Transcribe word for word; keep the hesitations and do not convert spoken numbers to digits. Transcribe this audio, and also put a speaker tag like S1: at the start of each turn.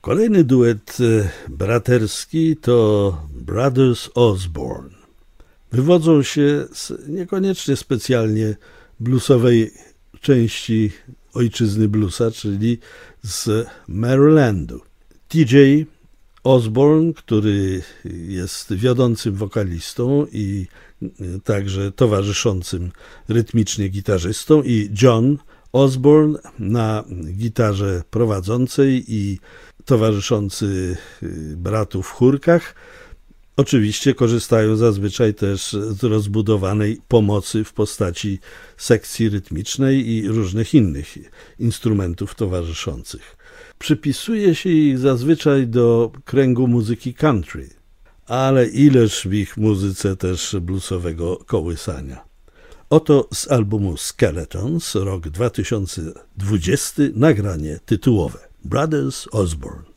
S1: Kolejny duet braterski to Brothers Osborne. Wywodzą się z niekoniecznie specjalnie bluesowej części ojczyzny bluesa, czyli z Marylandu. T J Osborne, który jest wiodącym wokalistą i także towarzyszącym rytmicznie gitarzystą, i John Osborne na gitarze prowadzącej i towarzyszący bratu w chórkach. Oczywiście korzystają zazwyczaj też z rozbudowanej pomocy w postaci sekcji rytmicznej i różnych innych instrumentów towarzyszących. Przypisuje się ich zazwyczaj do kręgu muzyki country, ale ileż w ich muzyce też bluesowego kołysania. Oto z albumu Skeletons, rok dwa tysiące dwudziesty, nagranie tytułowe Brothers Osborne.